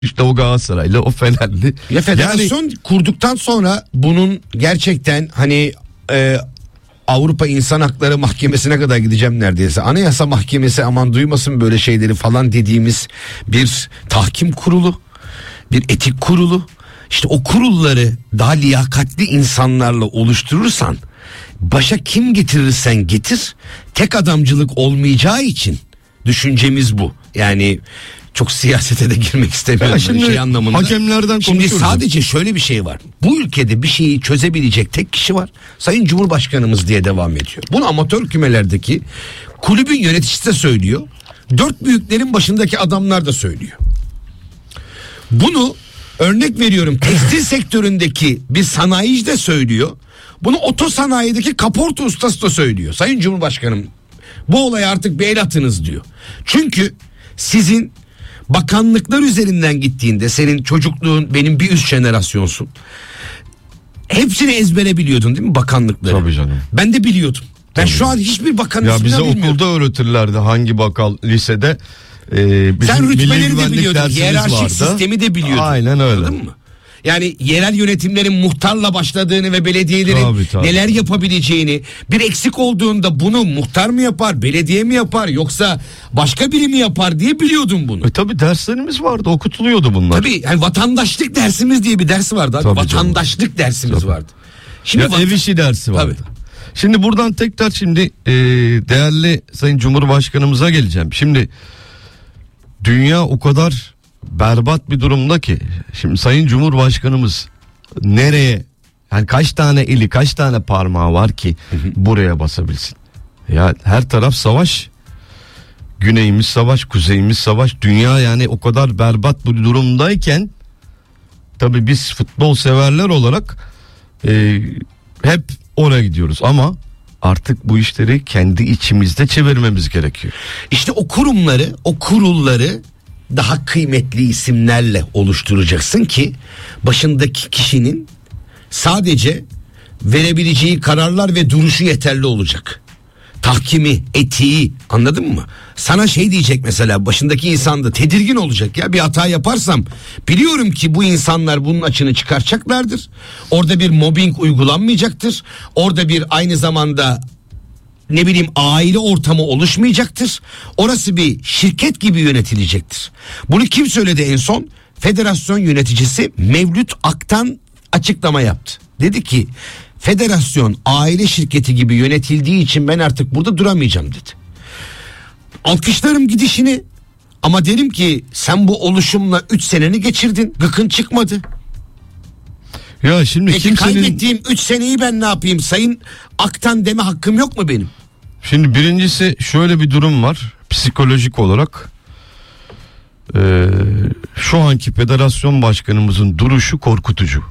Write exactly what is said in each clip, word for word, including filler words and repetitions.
İşte o Galatasaraylı, o Fenerli. Ya federasyon yani, kurduktan sonra bunun gerçekten hani e, Avrupa İnsan Hakları Mahkemesi'ne kadar gideceğim neredeyse. Anayasa Mahkemesi aman duymasın böyle şeyleri falan dediğimiz bir tahkim kurulu, bir etik kurulu. İşte o kurulları daha liyakatli insanlarla oluşturursan, başa kim getirirsen getir, tek adamcılık olmayacağı için düşüncemiz bu. Yani çok siyasete de girmek istemiyorum. Şimdi şey anlamında. Hakemlerden Şimdi sadece şöyle bir şey var. Bu ülkede bir şeyi çözebilecek tek kişi var. Sayın Cumhurbaşkanımız diye devam ediyor. Bunu amatör kümelerdeki kulübün yöneticisi de söylüyor. Dört büyüklerin başındaki adamlar da söylüyor. Bunu örnek veriyorum, tekstil sektöründeki bir sanayici de söylüyor. Bunu otosanayideki kaporta ustası da söylüyor. Sayın Cumhurbaşkanım, bu olaya artık bir el atınız diyor. Çünkü sizin bakanlıklar üzerinden gittiğinde, senin çocukluğun benim bir üst jenerasyonsun. Hepsini ezbere biliyordun değil mi bakanlıkları? Tabii canım. Ben de biliyordum. Ben Tabii. şu an hiçbir bakan ya ismini bilmiyorum. Bize okulda öğretirlerdi hangi bakal lisede. E, Sen rütbeleri de biliyordun. Hiyerarşik sistemi de biliyordun. Aynen öyle. Anladın mı? Yani yerel yönetimlerin muhtarla başladığını ve belediyelerin tabii, tabii. neler yapabileceğini, bir eksik olduğunda bunu muhtar mı yapar, belediye mi yapar, yoksa başka biri mi yapar diye biliyordum bunu. E tabii derslerimiz vardı, okutuluyordu bunlar. Tabii yani vatandaşlık dersimiz diye bir ders vardı abi. Tabii vatandaşlık canım. dersimiz tabii. vardı. Şimdi ya vatan... ev işi dersi vardı. Tabii. Şimdi buradan tekrar şimdi e, değerli Sayın Cumhurbaşkanımıza geleceğim. Şimdi dünya o kadar berbat bir durumda ki, şimdi Sayın Cumhurbaşkanımız nereye, yani kaç tane eli, kaç tane parmağı var ki buraya basabilsin? Ya her taraf savaş, güneyimiz savaş, kuzeyimiz savaş, dünya yani o kadar berbat bir durumdayken tabii biz futbol severler olarak e, hep oraya gidiyoruz ama artık bu işleri kendi içimizde çevirmemiz gerekiyor. İşte o kurumları, o kurulları daha kıymetli isimlerle oluşturacaksın ki başındaki kişinin sadece verebileceği kararlar ve duruşu yeterli olacak. Tahkimi, etiği, anladın mı? Sana şey diyecek mesela, başındaki insan da tedirgin olacak ya, bir hata yaparsam biliyorum ki bu insanlar bunun açığını çıkaracaklardır. Orada bir mobbing uygulanmayacaktır. Orada bir aynı zamanda ne bileyim aile ortamı oluşmayacaktır. Orası bir şirket gibi yönetilecektir. Bunu kim söyledi en son? Federasyon yöneticisi Mevlüt Aktan açıklama yaptı. Dedi ki federasyon aile şirketi gibi yönetildiği için ben artık burada duramayacağım dedi. Alkışlarım gidişini ama derim ki sen bu oluşumla üç seneni geçirdin, gıkın çıkmadı. Ya şimdi Peki kimsenin... kaybettiğim üç seneyi ben ne yapayım? Sayın Aktan deme hakkım yok mu benim? Şimdi birincisi şöyle bir durum var psikolojik olarak. Ee, şu anki federasyon başkanımızın duruşu korkutucu.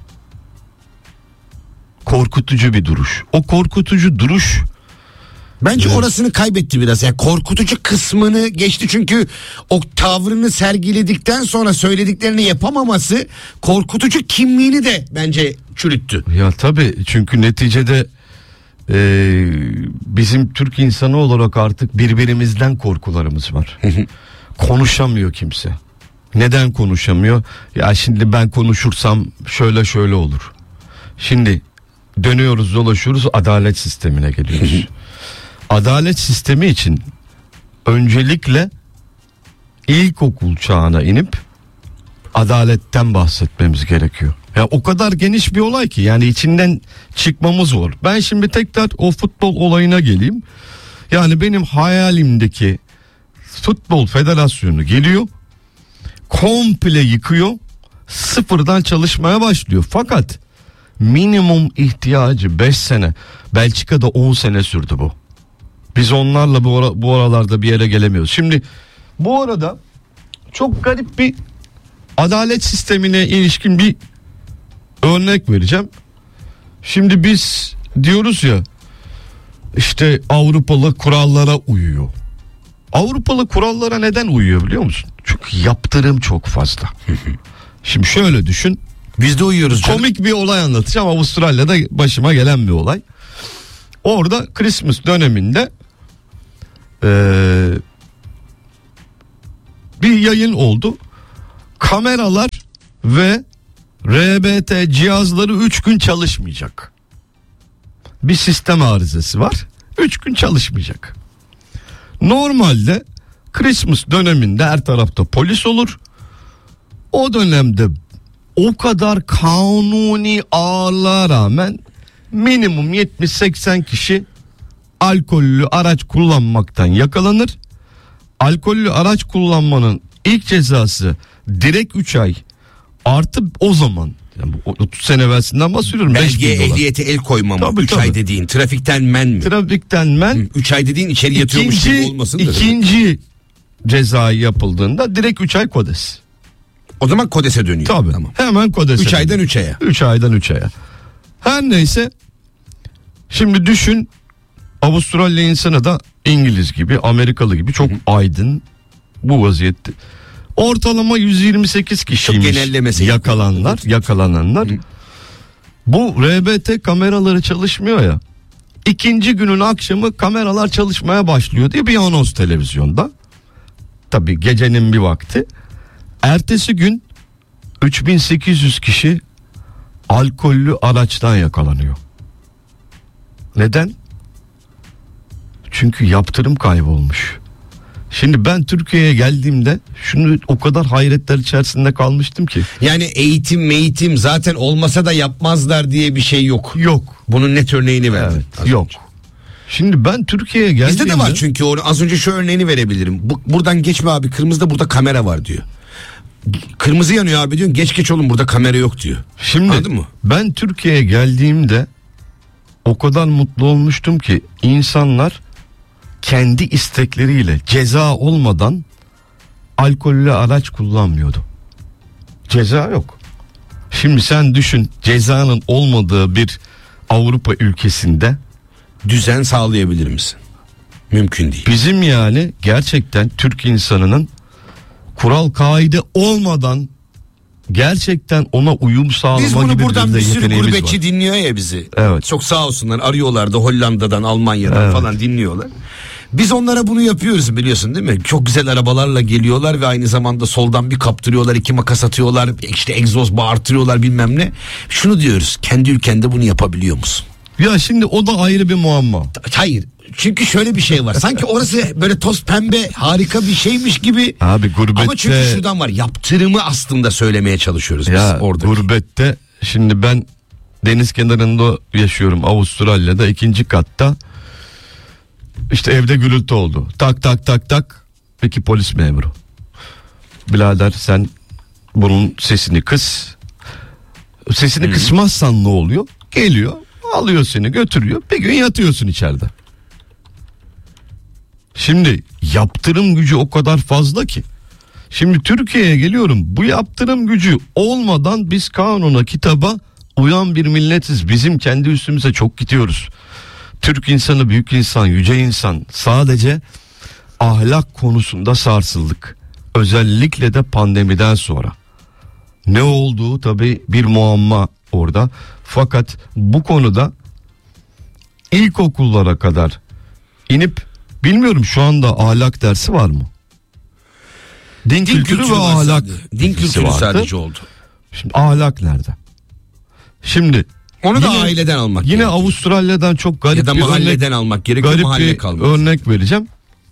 Korkutucu bir duruş. O korkutucu duruş bence evet. orasını kaybetti biraz. Yani korkutucu kısmını geçti, çünkü o tavrını sergiledikten sonra söylediklerini yapamaması korkutucu kimliğini de bence çürüttü. Ya tabii, çünkü neticede e, bizim Türk insanı olarak artık birbirimizden korkularımız var. Konuşamıyor kimse. Neden konuşamıyor? Ya şimdi ben konuşursam şöyle şöyle olur. Şimdi dönüyoruz dolaşıyoruz, adalet sistemine geliyoruz. Adalet sistemi için öncelikle ilkokul çağına inip adaletten bahsetmemiz gerekiyor. Ya o kadar geniş bir olay ki yani içinden çıkmamız zor. Ben şimdi tekrar o futbol olayına geleyim. Yani benim hayalimdeki futbol federasyonu geliyor, komple yıkıyor, sıfırdan çalışmaya başlıyor. Fakat minimum ihtiyacı beş sene, Belçika'da on sene sürdü bu. Biz onlarla bu, ara, bu aralarda bir yere gelemiyoruz. Şimdi bu arada çok garip bir adalet sistemine ilişkin bir örnek vereceğim. Şimdi biz diyoruz ya işte Avrupalı kurallara uyuyor. Avrupalı kurallara neden uyuyor biliyor musun? Çünkü yaptırım çok fazla. Şimdi şöyle düşün. Biz de uyuyoruz canım. Komik bir olay anlatacağım. Avustralya'da başıma gelen bir olay. Orada Christmas döneminde ee, bir yayın oldu. Kameralar ve R B T cihazları üç gün çalışmayacak. Bir sistem arızası var. üç gün çalışmayacak. Normalde Christmas döneminde her tarafta polis olur. O dönemde o kadar kanuni ağırlığa rağmen minimum yetmiş seksen kişi alkollü araç kullanmaktan yakalanır. Alkollü araç kullanmanın ilk cezası direkt üç ay. Artı o zaman yani otuz sene evvelsinden bahsediyorum. Belge ehliyete el koymama. üç ay dediğin trafikten men mi? Trafikten men. üç ay dediğin içeri yatıyormuş gibi olmasın da. İkinci cezayı yapıldığında direkt üç ay kodes. O zaman kodese dönüyor. Tabii. Tamam. Hemen kodese. üç aydan üç aya. üç aydan üç aya. Her neyse. Şimdi düşün, Avustralya insanı da İngiliz gibi, Amerikalı gibi çok aydın bu vaziyette. Ortalama yüz yirmi sekiz kişiymiş yakalananlar, yakalananlar. Hı. Bu R B T kameraları çalışmıyor ya. İkinci günün akşamı kameralar çalışmaya başlıyor diye bir anons televizyonda. Tabii gecenin bir vakti. Ertesi gün üç bin sekiz yüz kişi alkollü araçtan yakalanıyor. Neden? Çünkü yaptırım kaybolmuş. Şimdi ben Türkiye'ye geldiğimde şunu o kadar hayretler içerisinde kalmıştım ki. Yani eğitim eğitim zaten olmasa da yapmazlar diye bir şey yok. Yok. Bunun net örneğini verdim. Evet, yok. Önce. Şimdi ben Türkiye'ye geldiğimde. Bizde de var çünkü onu az önce şu örneğini verebilirim. Bu, buradan geçme abi, kırmızıda burada kamera var diyor. Kırmızı yanıyor abi diyor, geç geç oğlum burada kamera yok diyor. Şimdi anladın mı? Ben Türkiye'ye geldiğimde o kadar mutlu olmuştum ki insanlar kendi istekleriyle ceza olmadan alkollü araç kullanmıyordu. Ceza yok. Şimdi sen düşün, cezanın olmadığı bir Avrupa ülkesinde düzen sağlayabilir misin? Mümkün değil. Bizim yani gerçekten Türk insanının kural kaide olmadan gerçekten ona uyum sağlama biz bunu gibi buradan bir sürü gurbetçi var. Dinliyor ya bizi. Evet. Çok sağ olsunlar, arıyorlar da Hollanda'dan, Almanya'dan evet. falan dinliyorlar. Biz onlara bunu yapıyoruz, biliyorsun değil mi? Çok güzel arabalarla geliyorlar ve aynı zamanda soldan bir kaptırıyorlar, iki makas atıyorlar, işte egzoz bağırtırıyorlar bilmem ne. Şunu diyoruz, kendi ülkende bunu yapabiliyor musun? Ya şimdi o da ayrı bir muamma. Hayır. Çünkü şöyle bir şey var. Sanki orası böyle toz pembe harika bir şeymiş gibi. Abi gurbette. Ama çünkü şuradan var. Yaptırımı aslında söylemeye çalışıyoruz biz ya, orada. Gurbette şimdi ben deniz kenarında yaşıyorum, Avustralya'da ikinci katta. İşte evde gürültü oldu. Tak tak tak tak. Peki polis memuru. Birader sen bunun sesini kıs. Sesini hmm. kısmazsan ne oluyor? Geliyor, alıyor seni, götürüyor. Bir gün yatıyorsun içeride. Şimdi yaptırım gücü o kadar fazla ki. Şimdi Türkiye'ye geliyorum. Bu yaptırım gücü olmadan biz kanuna, kitaba uyan bir milletiz. Bizim kendi üstümüze çok gidiyoruz. Türk insanı büyük insan, yüce insan. Sadece ahlak konusunda sarsıldık. Özellikle de pandemiden sonra. Ne olduğu tabii bir muamma orada. Fakat bu konuda ilkokullara kadar inip, bilmiyorum şu anda ahlak dersi var mı? Din, Din kültürü, kültürü ve ahlak. Din kültürü vardı. Sadece oldu. Şimdi ahlak nerede? Şimdi onu da yine, aileden almak yine gerekiyor. Avustralya'dan çok garip ya da bir mahalleden örnek, almak gerekiyor. Garip mahalle bir kalmaz. örnek vereceğim.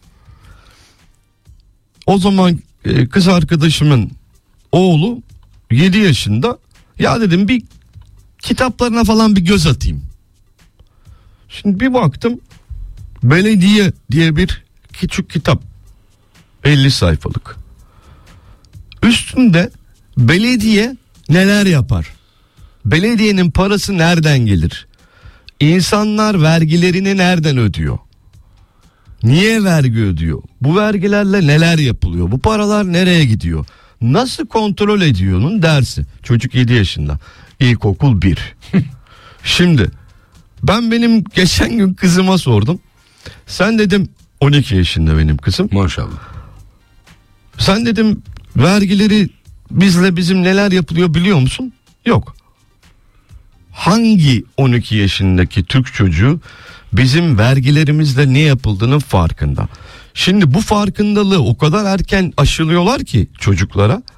O zaman kız arkadaşımın oğlu yedi yaşında. Ya dedim bir kitaplarına falan bir göz atayım. Şimdi bir baktım, Belediye diye bir küçük kitap, elli sayfalık. Üstünde belediye neler yapar? Belediyenin parası nereden gelir? İnsanlar vergilerini nereden ödüyor? Niye vergi ödüyor? Bu vergilerle neler yapılıyor? Bu paralar nereye gidiyor? Nasıl kontrol ediyor'nun dersi. Çocuk yedi yaşında. İlkokul bir. Şimdi ben benim geçen gün kızıma sordum. Sen dedim, on iki yaşında benim kızım. Maşallah. Sen dedim vergileri bizle bizim neler yapılıyor biliyor musun? Yok. Hangi on iki yaşındaki Türk çocuğu bizim vergilerimizle ne yapıldığının farkında? Şimdi bu farkındalığı o kadar erken aşılıyorlar ki çocuklara.